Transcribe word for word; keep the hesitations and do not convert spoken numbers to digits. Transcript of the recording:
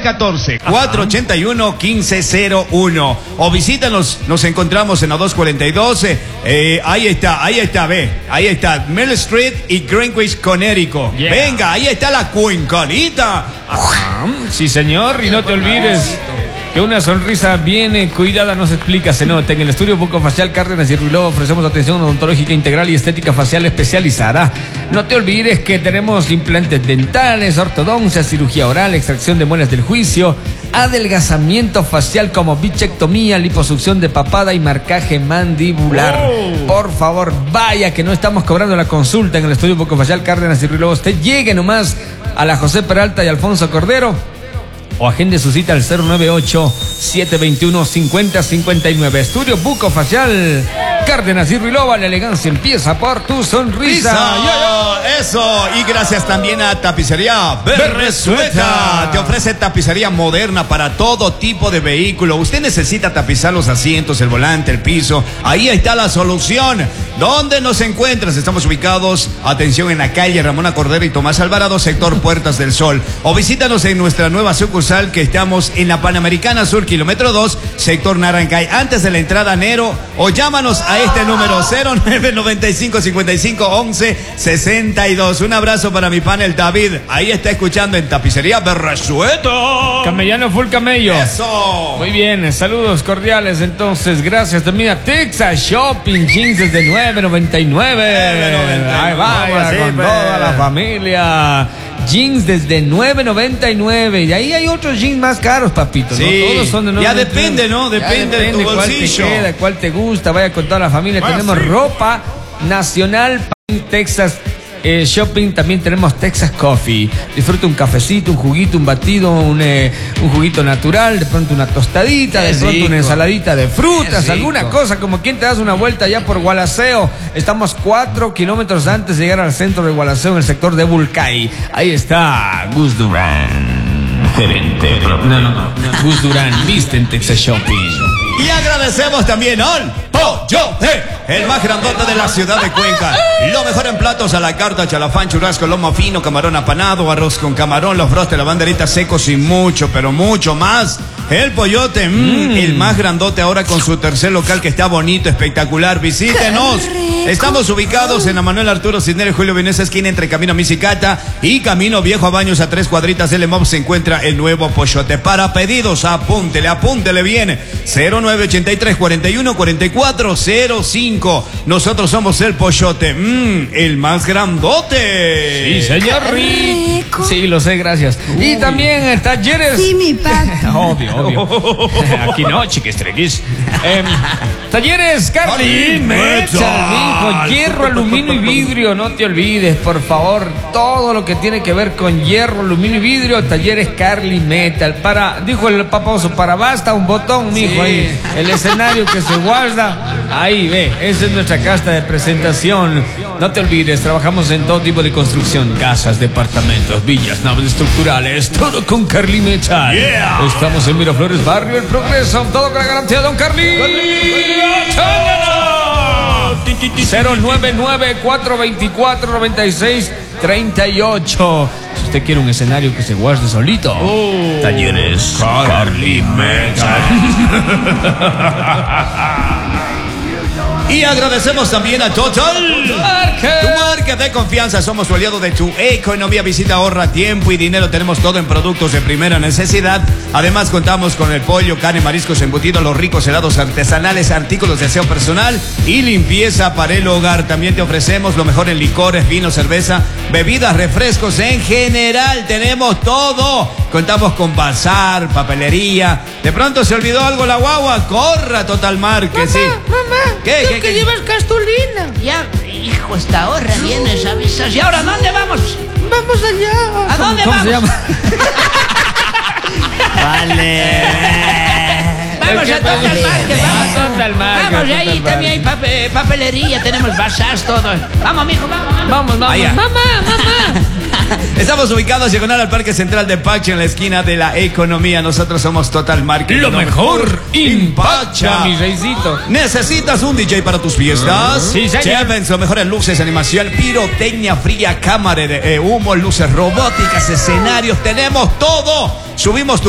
catorce, cuatro ochenta y uno, quince cero uno. O visítanos, nos encontramos en la dos cuarenta y dos. Eh, ahí está, ahí está, ve. Ahí está, Mill Street y Greenwich, Connecticut. Yeah. Venga, ahí está la cuencalita. Ajá. Sí, señor, y no te olvides que una sonrisa bien cuidada no se explica, se nota. En el estudio bucofacial Cárdenas y Ruilova ofrecemos atención odontológica integral y estética facial especializada. No te olvides que tenemos implantes dentales, ortodoncia, cirugía oral, extracción de muelas del juicio, adelgazamiento facial como bichectomía, liposucción de papada y marcaje mandibular. Oh. Por favor, vaya que no estamos cobrando la consulta en el estudio bucofacial Cárdenas y Ruilova. Usted llegue nomás a la José Peralta y Alfonso Cordero, o agende su cita al cero nueve ocho, siete dos uno, cinco cero cinco nueve. Estudio bucofacial Cárdenas y Ruilova. La elegancia empieza por tu sonrisa. Yo, yo. Eso. Y gracias también a Tapicería Berresueta. Te ofrece tapicería moderna para todo tipo de vehículo. Usted necesita tapizar los asientos, el volante, el piso. Ahí está la solución. ¿Dónde nos encuentras? Estamos ubicados, atención, en la calle Ramón Cordero y Tomás Alvarado, sector Puertas del Sol. O visítanos en nuestra nueva sucursal, que estamos en la Panamericana Sur, kilómetro dos, sector Narancay, antes de la entrada a Nero. O llámanos a este número cero nueve noventa y cinco, cincuenta y cinco, once, sesenta y dos. Un abrazo para mi panel David. Ahí está escuchando en Tapicería Berresueta. Camellano full camello. Eso. Muy bien, saludos cordiales. Entonces, gracias también a Texas Shopping, jeans desde nueve noventa y nueve. Ahí vaya, así, con pues. toda la familia. Jeans desde nueve noventa y nueve. Y ahí hay otros jeans más caros, papito. Sí. ¿No? Todos son de Ya depende, ¿no? Depende, depende de tu bolsillo. Cuál te queda, cuál te gusta. Vaya con toda la familia. Ah, tenemos sí. ropa nacional en Texas eh, Shopping. También tenemos Texas Coffee. Disfruta un cafecito, un juguito, un batido, un, eh, un juguito natural, de pronto una tostadita, Qué de pronto rico. una ensaladita de frutas, Qué alguna rico. cosa, como quien te das una vuelta allá por Gualaceo. Estamos cuatro kilómetros antes de llegar al centro de Gualaceo, en el sector de Bulcay. Ahí está Gus Durán, gerente. No, no, no. Gus Durán, viste en Texas Shopping. Y agradecemos también al Pollote, el más grandote de la ciudad de Cuenca. Lo mejor en platos: a la carta, chalafán, churrasco, lomo fino, camarón apanado, arroz con camarón, los frostes, la banderita secos y mucho, pero mucho más. El Pollote, mmm, mm. el más grandote ahora con su tercer local, que está bonito, espectacular. Visítenos. Estamos ubicados en la Manuel Arturo Cisneros, Julio Vienesa, esquina entre Camino Misicata y Camino Viejo a Baños, a tres cuadritas del Emop se encuentra el nuevo Pollote. Para pedidos, apúntele, apúntele bien. cero nueve ochenta y tres, cuarenta y uno, cuarenta y cuatro cero cinco. Nosotros somos el Pollote, mmm, el más grandote. Sí, señor. Rico. Sí, lo sé, gracias. Uy. Y también eh, talleres. Sí, mi papi. Obvio, obvio. Aquí no, chiquistrequis. Eh, talleres Carly Metal, mijo. Hierro, aluminio y vidrio. No te olvides, por favor. Todo lo que tiene que ver con hierro, aluminio y vidrio. Talleres Carly Metal. Para, dijo el paposo, para basta un botón, mijo. Sí. Ahí. El escenario que se guarda. Ahí, ve. Esa es nuestra casta de presentación. No te olvides, trabajamos en todo tipo de construcción. Casas, departamentos, villas, naves estructurales. Todo con Carly Metal. Yeah. Estamos en Miraflores, Barrio El Progreso. Todo con la garantía de Don Carly. cero nueve nueve, cuatro dos cuatro, nueve seis tres ocho. Si usted quiere un escenario que se guarde solito, oh. Talleres Carly Metal. Y agradecemos también a Total Market. Tu marca de confianza. Somos tu aliado de tu economía. Visita, ahorra tiempo y dinero. Tenemos todo en productos de primera necesidad. Además, contamos con el pollo, carne, mariscos, embutidos, los ricos helados artesanales, artículos de aseo personal y limpieza para el hogar. También te ofrecemos lo mejor en licores, vino, cerveza, bebidas, refrescos en general. Tenemos todo. Contamos con bazar, papelería. De pronto se olvidó algo la guagua. Corra Total Market. Mamá, Sí. mamá. ¿Qué, ¿Tú qué, que qué? llevas cartulina? Ya, hijo, esta hora vienes, avisas. ¿Y ahora dónde vamos? Vamos allá. ¿A dónde ¿Cómo vamos? se llama? Vale. Vamos a Total Market, vamos. Total Market, Vamos, y ahí Total también hay pape- papelería, tenemos bazars, todo. Vamos, mijo, vamos, vamos. Vamos, vamos. Allá. Mamá, mamá. Estamos ubicados diagonal al Parque Central de Pacha, en la esquina de la economía. Nosotros somos Total Market. Lo mejor en Pacha, mi reycito. ¿Necesitas un D J para tus fiestas? Sí, señor. Llévense lo mejor en luces, animación, pirotecnia fría, cámara de eh, humo, luces robóticas, escenarios. Tenemos todo. Subimos tu